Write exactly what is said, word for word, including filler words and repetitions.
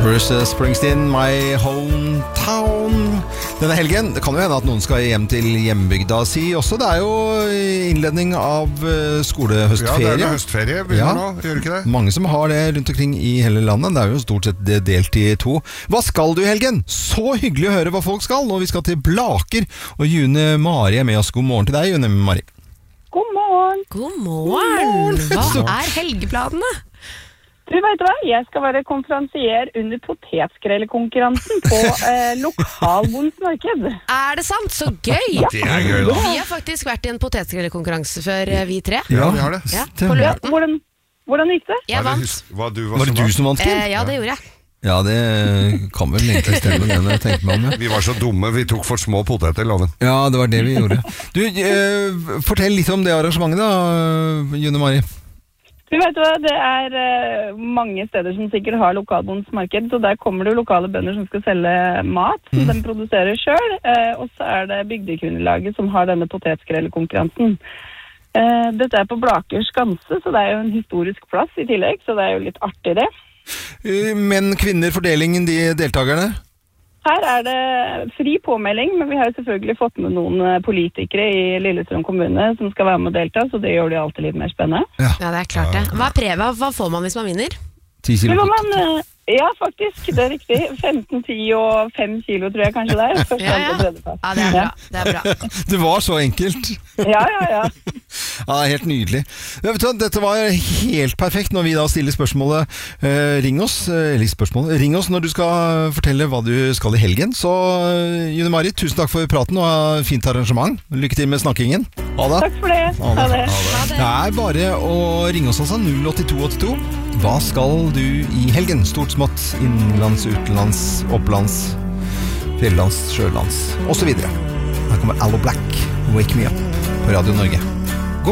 Bruce Springsteen, My Hometown. Denne helgen, det kan jo hende at noen skal hjem til hjembygda si også. Det er jo innledning av skolehøstferie. Ja, det er høstferie, begynner ja. nå, gjør ikke det? Mange som har det rundt omkring i hele landet. Det er jo stort sett delt i to. Hva skal du i helgen? Så hyggelig å høre hva folk skal. Og vi skal til Blaker, og June Mari er med oss. God morgen til deg, June Mari. God morgen. God morgen. Hva er helgeplanene? Du vet hva, jeg skal være konferansier under potetskrellekonkurransen på eh, lokalbondens marked. Er det sant? Så gøy! Ja. Det er gøy da. Vi har faktisk vært i en potetkrellekonkurranse før, vi tre. Ja, vi har det. Ja, på ja, hvordan, hvordan gikk det? Jeg vant. Var det, var du, var det du som vant, Kim? Eh, ja, det gjorde jeg. Ja, det kan vel egentlig stemme det jeg tenkte meg om. Vi var så dumme, vi tok for små poteter, loven. Ja, det var det vi gjorde. Du, eh, fortell litt om det arrangementet da, June Mari. Du vet hva, det er uh, mange steder som sikkert har lokalbondens marked, så der kommer det jo lokale bønder som skal selge mat, som mm. de produserer selv, uh, og så er det bygdekvinnelaget som har denne potetskrellekonkurransen. Uh, dette er på Blaker Skanse, så det er jo en historisk plass i tillegg, så det er jo litt artig det. Uh, men kvinner, fordelingen, de deltakerne? Her er det fri påmelding, men vi har jo selvfølgelig fått med noen politikere i Lillestrøm kommune som skal være med å delta, så det gjør det alltid litt mer spennende. Ja, ja det er klart det. Hva, er preva? Hva får man hvis man vinner? ti kilo. Man, ja, faktisk, det er riktig. femten, ti og fem kilo tror jeg kanskje det er. Første, ja, ja. ja, det er bra. Det er bra. Det var så enkelt. Ja, ja, ja. Ja, helt nydelig. Ja, vet du, dette var helt perfekt når vi da stiller spørsmålet. Eh, ring oss, eller spørsmålet. Ring oss når du skal fortelle hva du skal i helgen. Så June Mari, tusen takk for praten og fint arrangement. Lykke til med snakkingen. Ha det. Takk for det. Ha det. Ha det. Ha det. Det er bare å ringe oss altså null åtte to åtte to. Hva skal du i helgen? Stort, smått, innenlands, utenlands, opplands, fjellands, sjølands og så videre. Her kommer Allo Black, Wake Me Up på Radio Norge.